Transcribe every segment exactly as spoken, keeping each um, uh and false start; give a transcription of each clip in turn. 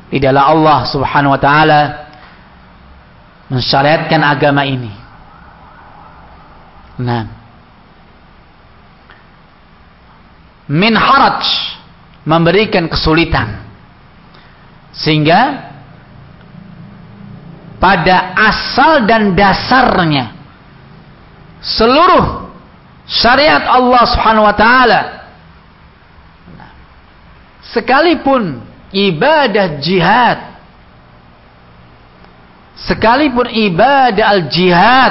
Tidaklah Allah Subhanahu wa taala mensyariatkan agama ini. Nah, min haraj, memberikan kesulitan, sehingga pada asal dan dasarnya seluruh syariat Allah Subhanahu wa taala, sekalipun ibadah jihad, sekalipun ibadah al-jihad,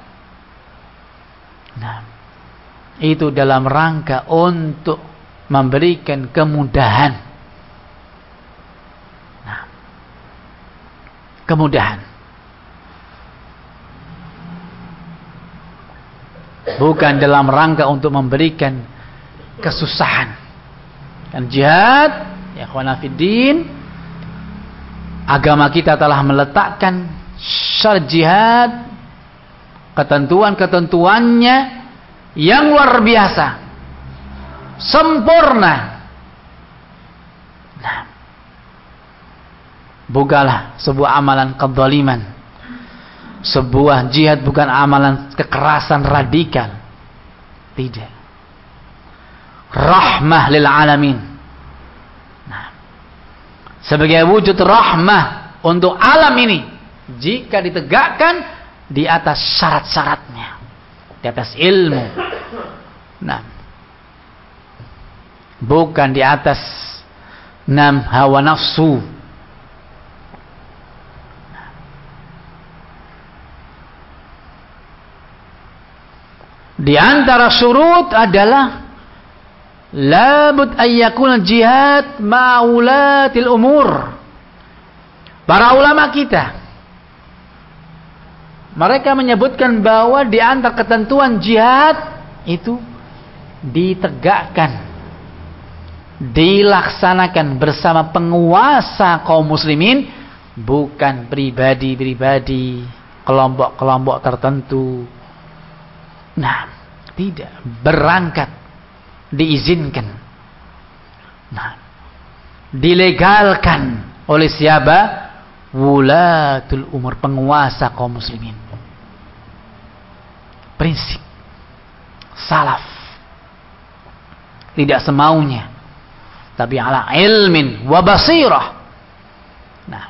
nah, itu dalam rangka untuk memberikan kemudahan. Nah, kemudahan. Bukan dalam rangka untuk memberikan kesusahan. Dan jihad, ya ikhwana fiddin, agama kita telah meletakkan syarat jihad, ketentuan-ketentuannya yang luar biasa, sempurna. Nah, bukanlah sebuah amalan kezaliman. Sebuah jihad bukan amalan kekerasan radikal. Tidak. Rahmah lil alamin. Nah, sebagai wujud rahmah untuk alam ini, jika ditegakkan di atas syarat-syaratnya, di atas ilmu, nah, bukan di atas nam hawa nafsu. Di antara syurut adalah labud ayyakul jihad ma'ulatil umur. Para ulama kita, mereka menyebutkan bahwa di antara ketentuan jihad itu ditegakkan, dilaksanakan bersama penguasa kaum muslimin, bukan pribadi-pribadi, kelompok-kelompok tertentu. Nah, tidak, berangkat, diizinkan, nah, dilegalkan oleh siapa? Wulatul umur, penguasa kaum muslimin. Prinsip salaf, tidak semaunya, tapi ala ilmin wa basirah. Nah,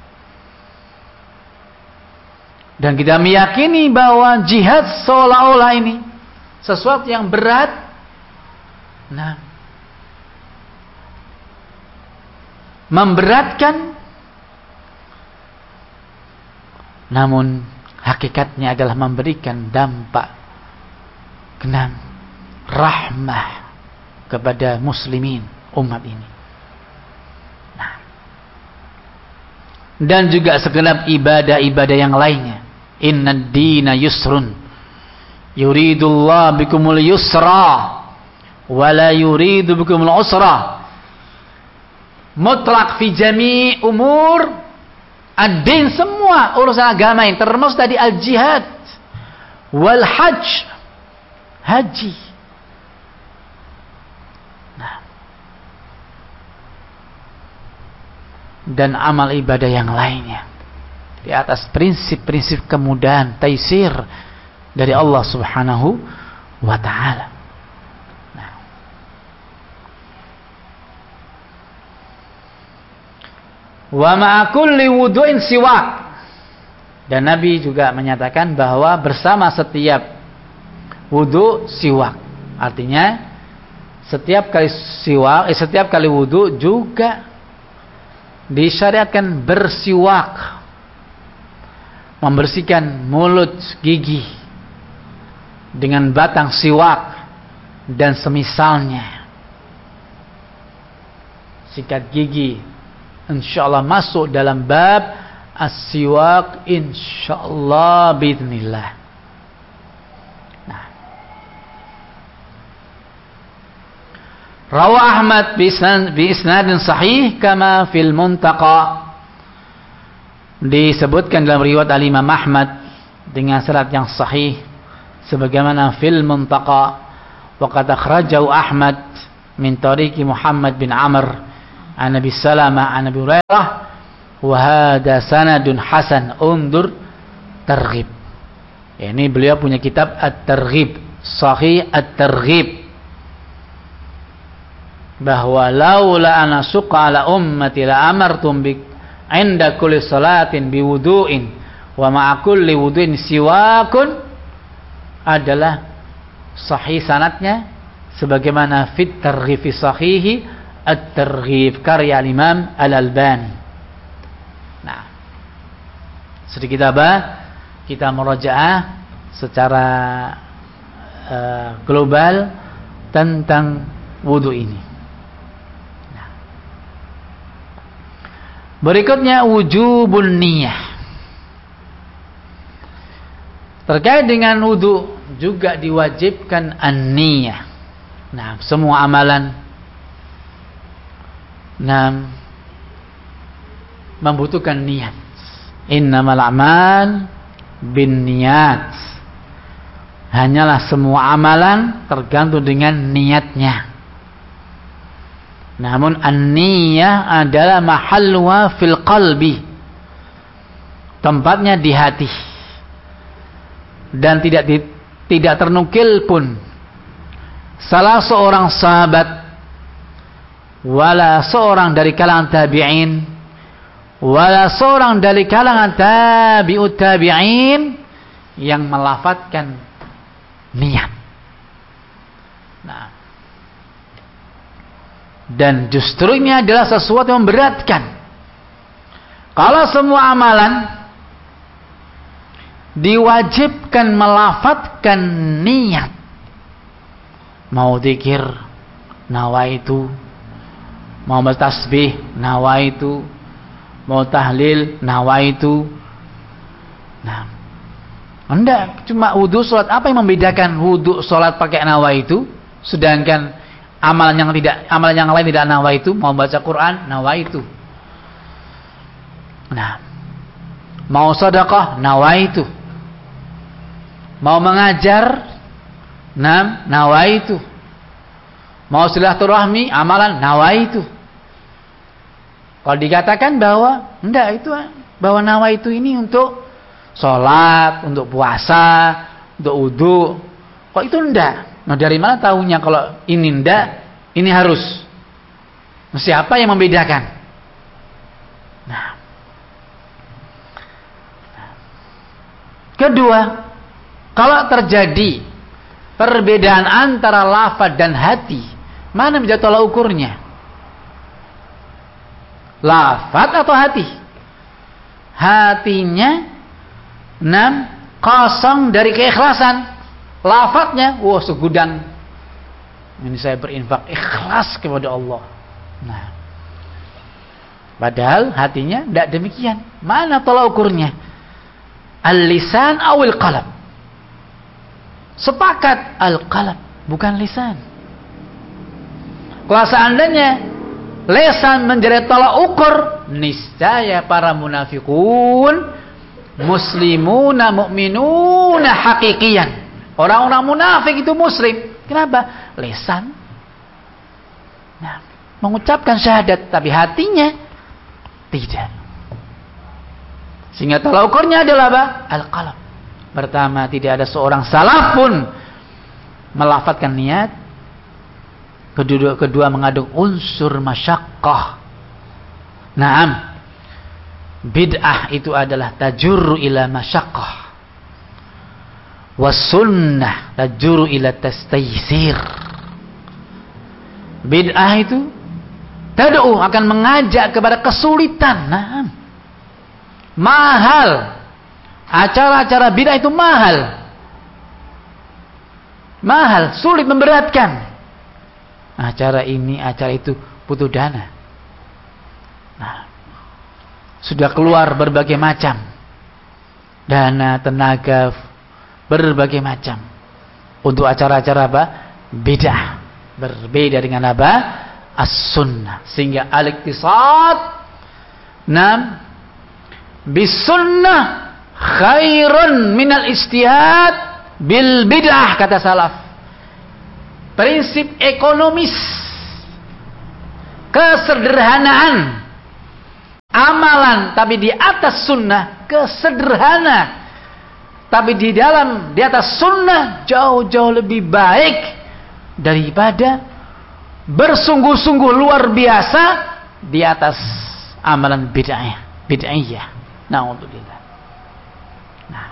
dan kita meyakini bahwa jihad seolah-olah ini sesuatu yang berat. Nah, memberatkan, namun hakikatnya adalah memberikan dampak kenam rahmah kepada muslimin, umat ini. Nah, dan juga segenap ibadah-ibadah yang lainnya. Innad dina yusrun yuridullah bikumul yusra wala yuridu bikumul usra. Mutlak fi jami' umur ad-din, semua urusan agama yang termasuk tadi al-jihad wal hajj, haji. Nah, dan amal ibadah yang lainnya di atas prinsip-prinsip kemudahan, taisir dari Allah Subhanahu wa ta'ala. Nah, wa ma'a kulli wudu'in siwak, dan Nabi juga menyatakan bahwa bersama setiap wudu siwak, artinya setiap kali siwak, eh, setiap kali wudu juga disyariatkan bersiwak, membersihkan mulut, gigi dengan batang siwak dan semisalnya. Sikat gigi insyaallah masuk dalam bab as-siwak insyaallah biidznillah. Nah, rawa Ahmad bi isnadin sahih kama fil Muntaqa, disebutkan dalam riwayat al-Imam Ahmad dengan sanad yang sahih sebagaimana fil Muntaqa. Wa qad akhrajahu Ahmad min tariqi Muhammad bin Amr an Nabi Salamah an Nabi Hurairah wa hadza sanadun hasan undur targhib. Ya, ini beliau punya kitab At-Targhib, Sahih At-Targhib, bahwa laula ana suqa ala ummati la amartum bi inda kulli salatin bi wudu'in wa ma'a kulli wudu'in siwakun, adalah sahih sanadnya sebagaimana fit targhib sahihi At-Targhib karya Imam Al-Albani. Nah, sedikit apa? Kita murajaah secara uh, global tentang wudu ini. Nah, berikutnya wujubun niyah. Terkait dengan wudu juga diwajibkan an-niyah. Nah, semua amalan nah membutuhkan niat. Innamal a'mal binniyat. Hanyalah semua amalan tergantung dengan niatnya. Namun an-niyah adalah mahalluha fil qalbi, tempatnya di hati, dan tidak di, tidak ternukil pun salah seorang sahabat wala seorang dari kalangan tabi'in wala seorang dari kalangan tabi'ut tabi'in yang melafadzkan niat. Nah, dan justru ini adalah sesuatu yang memberatkan. Kalau semua amalan diwajibkan melafadzkan niat, mau zikir nawaitu, mau bertasbih nawaitu, mau tahlil nawaitu. Nah, enggak, cuma wudu salat. Apa yang membedakan wudu salat pakai nawaitu sedangkan amalan yang tidak, amalan yang lain tidak nawaitu? Mau baca Quran nawaitu. Nah, mau sedekah nawaitu, mau mengajar nam nawaitu, mau silaturahmi amalan nawaitu. Kalau dikatakan bahwa enggak, itu bahwa nawaitu ini untuk sholat, untuk puasa, untuk wudu, kok itu enggak? Nah, dari mana tahunya kalau ini enggak, ini harus? Siapa yang membedakan? Nah, kedua, kalau terjadi perbedaan antara lafaz dan hati, mana menjadi tolak ukurnya? Lafaz atau hati? Hatinya enam kosong dari keikhlasan. Lafaznya, wah segudang ini saya berinfak ikhlas kepada Allah. Nah, padahal hatinya tidak demikian. Mana tolak ukurnya? Al-lisan awil qalb. Sepakat al-qalb, bukan lisan. Kalau seandainya lisan menjadi tolak ukur, niscaya para munafikun muslimuna mu'minuna hakikian. Orang-orang munafik itu muslim. Kenapa? Lisan, nah, mengucapkan syahadat, tapi hatinya tidak. Sehingga tolak ukurnya adalah apa? Al-qalb. Pertama, tidak ada seorang salaf pun melafadzkan niat. Kedua, kedua mengandung unsur masyaqqah. Naam, bid'ah itu adalah tajurru ila masyaqqah, was sunnah tajurru ila tastaysir. Bid'ah itu tad'u, akan mengajak kepada kesulitan. Naam, mahal. Acara-acara bid'ah itu mahal, mahal, sulit, memberatkan. Acara ini, acara itu butuh dana. Nah, sudah keluar berbagai macam dana, tenaga, berbagai macam untuk acara-acara apa? Bid'ah. Berbeda dengan apa? As-sunnah. Sehingga al-iktisad nam bis-sunnah khairun minal istihad bil bid'ah, kata salaf. Prinsip ekonomis, kesederhanaan, amal amalan tapi di atas sunnah, kesederhana tapi di dalam di atas sunnah jauh-jauh lebih baik daripada bersungguh-sungguh luar biasa di atas amalan bid'ah, bid'ahiyah. Na'udzubillah. Nah.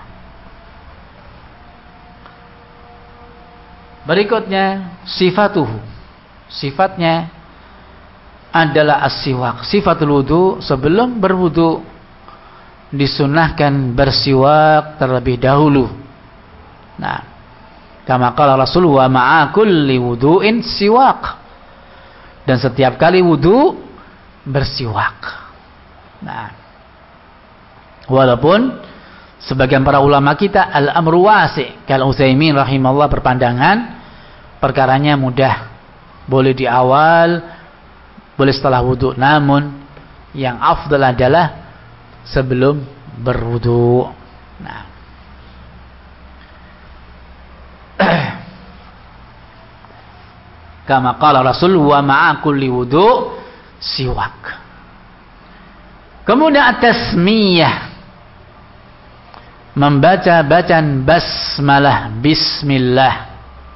Berikutnya sifatuhu. Sifatnya adalah as-siwak. Sifatul wudu, sebelum berwudu disunahkan bersiwak terlebih dahulu. Nah, kama qala Rasul wa ma'a kulli wudu'in siwak. Dan setiap kali wudu bersiwak. Nah, walaupun sebagian para ulama kita al-amru wasi', kal Utsaimin rahimahullah berpandangan perkaranya mudah. Boleh di awal, boleh setelah wudu, namun yang afdal adalah sebelum berwudu. Nah, kama qala Rasul wa ma'a kulli wudu siwak. Kemudian at-tasmiyah, membaca bacaan basmalah, bismillah.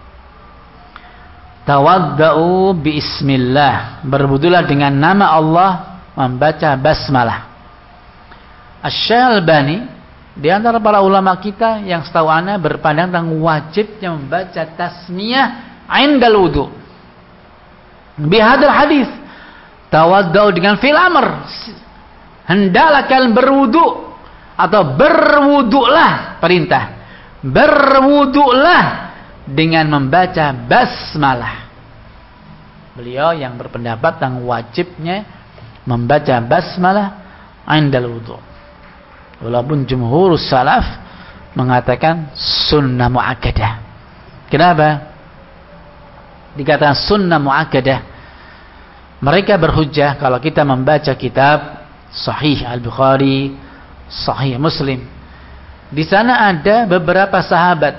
Tawadda'u bismillah, berwudulah dengan nama Allah, membaca basmalah. Asy-Syalbani di antara para ulama kita yang setahu ana berpandang tentang wajibnya membaca tasmiyah indal wudu. Bihadal hadis, tawadda'u dengan fil amr, hendaklah kalian berwudu atau berwudulah, perintah. Berwudulah dengan membaca basmalah. Beliau yang berpendapat tentang wajibnya membaca basmalah indal wudu. Walaupun jumhur salaf mengatakan sunnah muakkadah. Kenapa dikatakan sunnah muakkadah? Mereka berhujjah kalau kita membaca kitab Sahih Al-Bukhari, Sahih Muslim, di sana ada beberapa sahabat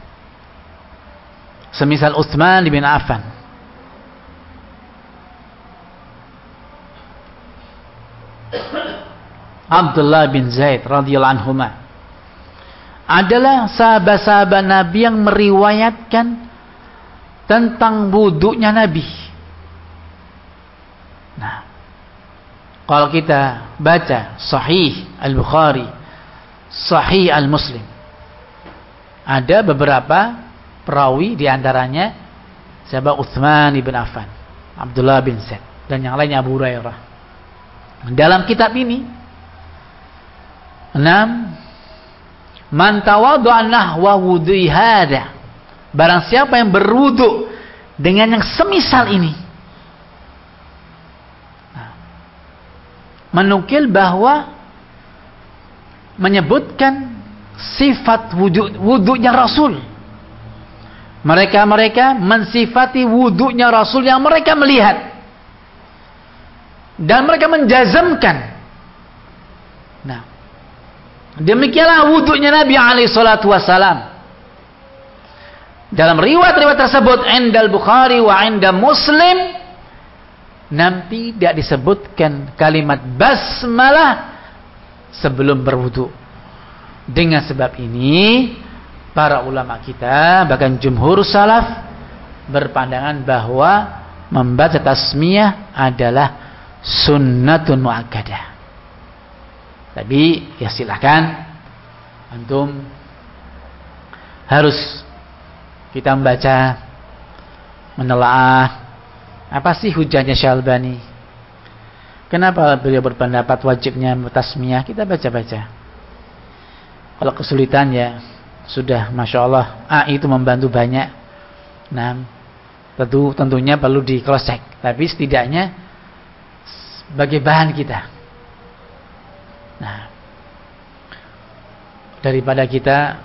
semisal Utsman bin Affan, Abdullah bin Zaid radhiyallahu anhuma, adalah sahabat-sahabat Nabi yang meriwayatkan tentang wudunya Nabi. Nah, kalau kita baca Sahih Al-Bukhari, Sahih Al-Muslim, ada beberapa perawi, diantaranya sahabat Utsman bin Affan, Abdullah bin Zaid, dan yang lainnya Abu Hurairah. Dalam kitab ini, enam, man tawaddu'a nahwa wudhi hada, barang siapa yang berwudu dengan yang semisal ini, nah, menukil bahwa menyebutkan sifat wudu, wudunya Rasul. Mereka-mereka mensifati wudunya Rasul yang mereka melihat, dan mereka menjazamkan. Nah, demikianlah wudunya Nabi alaihi salatu wassalam. Dalam riwayat-riwayat tersebut indal Bukhari wa inda Muslim, nanti tidak disebutkan kalimat basmalah sebelum berwudu. Dengan sebab ini para ulama kita, bahkan jumhur salaf, berpandangan bahwa membaca tasmiyah adalah sunnatun muakkadah. Tapi ya silakan antum, harus kita membaca, menelaah apa sih hujahnya Syalbani, kenapa beliau berpendapat wajibnya tasmiyah. Kita baca-baca. Kalau kesulitan ya sudah, masya Allah, A I itu membantu banyak. Nah, tentu tentunya perlu di cross check, tapi setidaknya sebagai bahan kita. Nah, daripada kita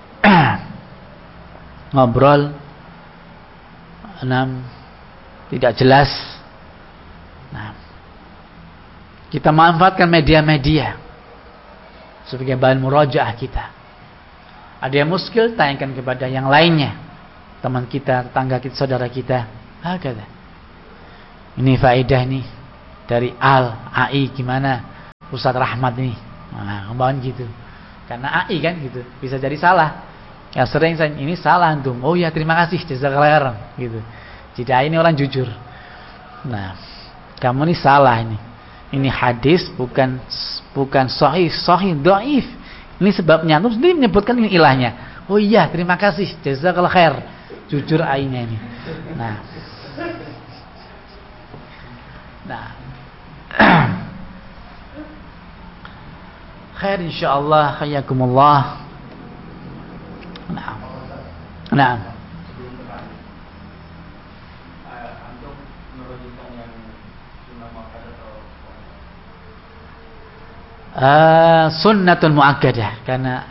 ngobrol enam tidak jelas, nah, kita manfaatkan media-media sebagai bahan murajaah kita. Ada yang muskil, tanyakan kepada yang lainnya, teman kita, tetangga kita, saudara kita. Hakada. Ini faedah nih dari Al A I gimana Ustadz Rahmat ini. Nah, kembali gitu. Karena A I kan gitu, bisa jadi salah. Ya sering saya ini salah antum. Oh ya terima kasih jazakallahu khairan gitu. Jadi ini orang jujur. Nah, kamu ini salah ini. Ini hadis bukan bukan sahih, sahih dhaif. Ini sebabnya antum sendiri menyebutkan ini ilahnya. Oh iya, terima kasih jazakallahu khair. Jujur A I-nya ini. Nah. Nah. Khair insyaallah, hayakumullah. Nah. Nah. Uh, sunnatul muakkadah, karena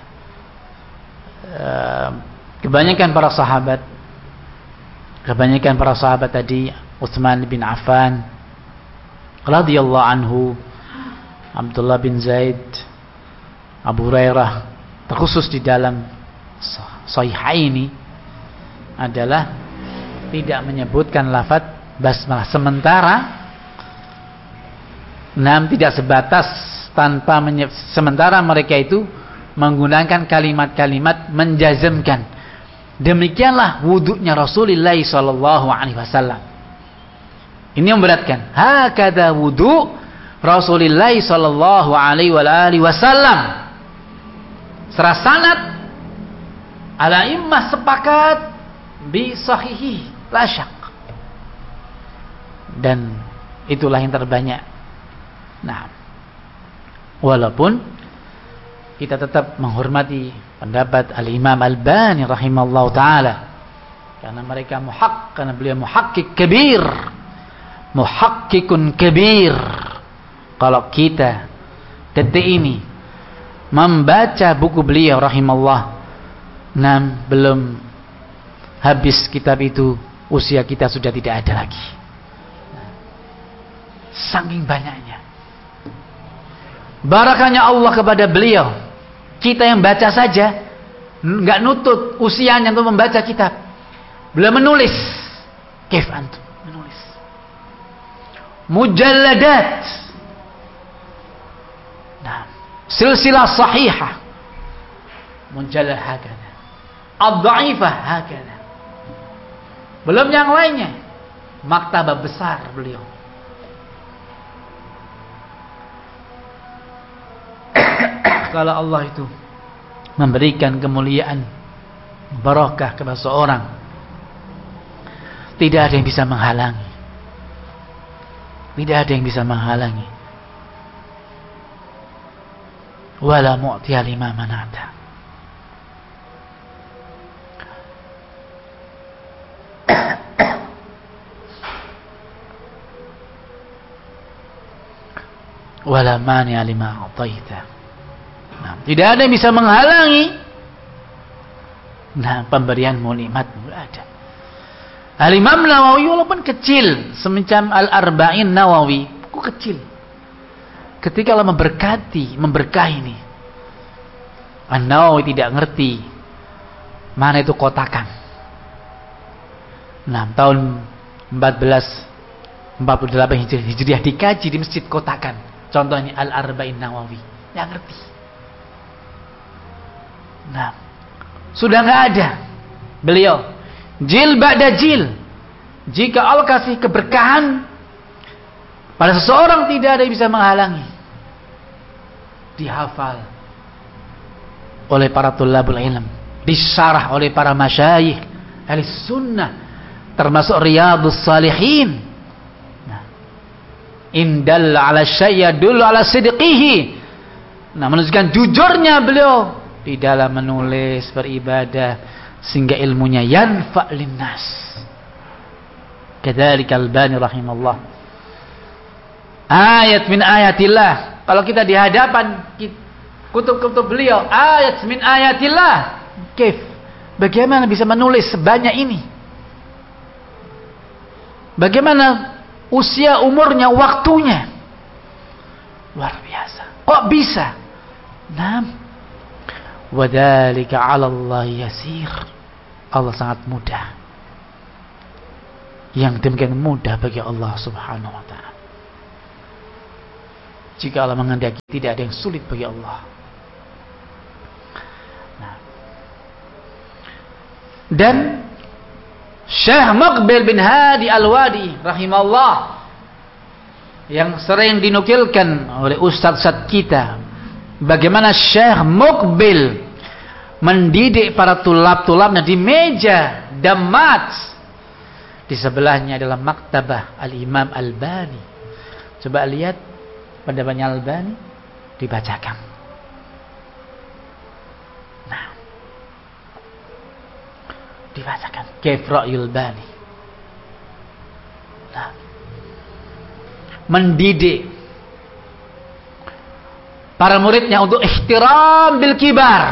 uh, kebanyakan para sahabat kebanyakan para sahabat tadi, Utsman bin Affan radhiyallahu anhu, Abdullah bin Zaid, Abu Hurairah, terkhusus di dalam Sahihaini adalah tidak menyebutkan lafaz basmalah, sementara enam tidak sebatas tanpa menye- sementara mereka itu menggunakan kalimat-kalimat menjazmkan. Demikianlah wudunya Rasulullah sallallahu alaihi wasallam. Ini memberatkan. Hakada wudu Rasulullah sallallahu alaihi wasallam. Secara sanad al-a'immah sepakat bi sahihi la syak. Dan itulah yang terbanyak. Nah, walaupun kita tetap menghormati pendapat Al-Imam Al-Albani rahimallahu taala, karena mereka muhaq, karena beliau muhakkik kabir, muhakkikun kabir. Kalau kita detik ini membaca buku beliau rahimallah, nam belum habis kitab itu usia kita sudah tidak ada lagi. Saking banyaknya barakahnya Allah kepada beliau. Kita yang baca saja nggak nutut usianya untuk membaca kitab. Beliau menulis, kif antum menulis mujalladat, nah, silsilah sahihah, mujallad hakada, ad-dhaifah hakada. Belum yang lainnya, maktabah besar beliau. Kalau Allah itu memberikan kemuliaan, barakah kepada seorang, tidak ada yang bisa menghalangi. Tidak ada yang bisa menghalangi. Wala mu'tiya lima mana'ta. Wala mani'a lima a'taita. Nah, tidak ada yang bisa menghalangi nah pemberianmu, nikmatmu, tidak ada. Al-Imam Nawawi walaupun kecil, semacam Al-Arba'in Nawawi, kok kecil, ketika Allah memberkati, memberkahi ini, An-Nawawi tidak ngerti mana itu kotakan. Nah, tahun empat belas empat puluh delapan Hijriah dikaji di masjid kotakan. Contohnya Al-Arba'in Nawawi, nggak ngerti. Nah, sudah nggak ada beliau. Jil ba'da jil. Jika Allah kasih keberkahan pada seseorang, tidak ada yang bisa menghalangi. Dihafal oleh para tulabul ilm, disyarah oleh para masyayikh ahli sunnah, termasuk Riyadhus Shalihin. Nah, indal ala syai'a dul ala sidqihi. Nah, menunjukkan jujurnya beliau di dalam menulis, beribadah, sehingga ilmunya yanfa' linnas. Kadzalika Al-Albani rahimallah. Ayat min ayatillah. Kalau kita di hadapan kutub-kutub beliau, ayat min ayatillah, kif, bagaimana bisa menulis sebanyak ini? Bagaimana usia, umurnya, waktunya? Luar biasa. Kok bisa? Nah, wadzalika 'ala Allah yasir. Allah sangat mudah. Yang demikian mudah bagi Allah Subhanahu wa taala. Jika Allah menghendaki, tidak ada yang sulit bagi Allah. Nah. Dan Syekh Muqbil bin Hadi Al-Wadi rahimahullah, yang sering dinukilkan oleh ustaz-ustaz kita, bagaimana Syekh Muqbil mendidik para tulab-tulabnya di meja Damat. Di sebelahnya adalah maktabah Al-Imam Albani. Coba lihat pendapatnya Albani, dibacakan. Nah, dibacakan Kaif Ra'yul Bani. Nah, mendidik para muridnya untuk ihtiram bil kibar.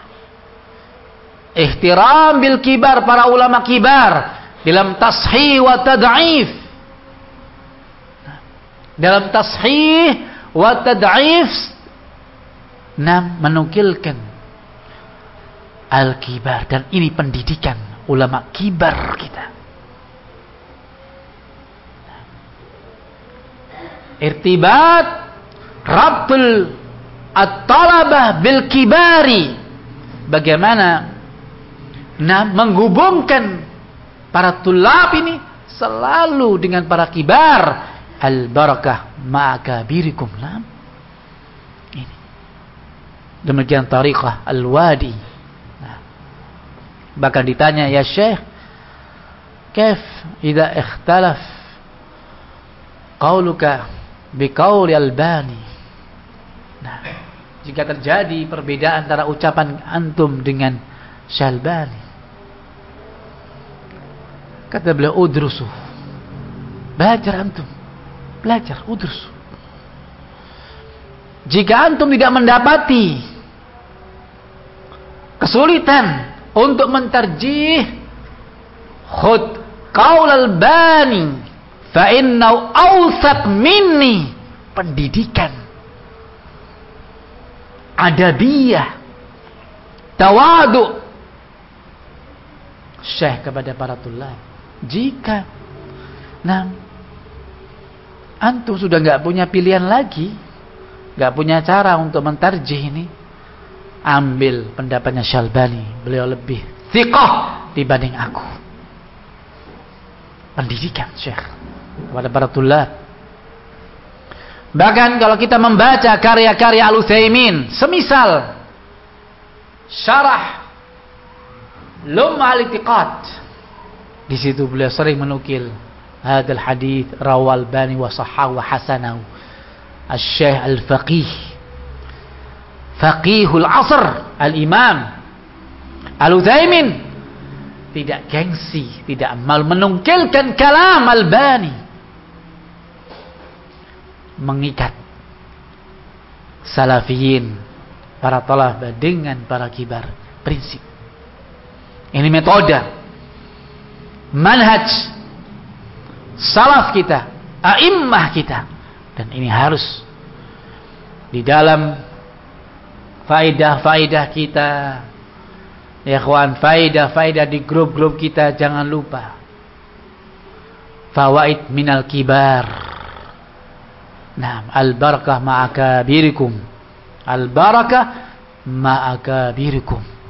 Ihtiram bil kibar, para ulama kibar dalam tashih wa tad'if. Dalam tashih wa tad'if, nam menukilkan al-kibar, dan ini pendidikan ulama kibar kita. Irtibat rabtul at-talabah bil kibari, bagaimana nah menghubungkan para tulab ini selalu dengan para kibar. Al-barakah ma'akabirikum. Nah, ini demikian tariqah Al-Wadi. Nah, bahkan ditanya, ya Syekh, kaif idza ikhtalaf qauluka biqauli Albani. Nah, jika terjadi perbedaan antara ucapan antum dengan Syalbani, kata beliau, udrusu, belajar antum, belajar, udrusu. Jika antum tidak mendapati kesulitan untuk mentarjih khud qaul Albani fa innahu awsaq minni, pendidikan adabiyah, tawadu Syekh kepada para tulab. Jika nah antum sudah nggak punya pilihan lagi, nggak punya cara untuk mentarjih ini, ambil pendapatnya Syalbani, beliau lebih thiqah dibanding aku. Pendidikan Syekh kepada para tulab. Bahkan kalau kita membaca karya-karya Al-Utsaimin, semisal syarah Lum'ah al-I'tiqad, di situ beliau sering menukil hadal hadits rawal Albani wa sahhahu wa hasanahu Asy-Syaikh Al-Faqih Faqihul Asr Al-Imam Al-Utsaimin tidak gengsi, tidak malu menukilkan kalam Albani, mengikat salafiyin, para talabah dengan para kibar. Prinsip ini, metode, manhaj salaf kita, a'immah kita, dan ini harus di dalam faidah-faidah kita, ya ikhwan, faidah-faidah di grup-grup kita. Jangan lupa fawaid minal kibar. Nah, al-barakah ma'akabirikum, al-barakah ma'akabirikum.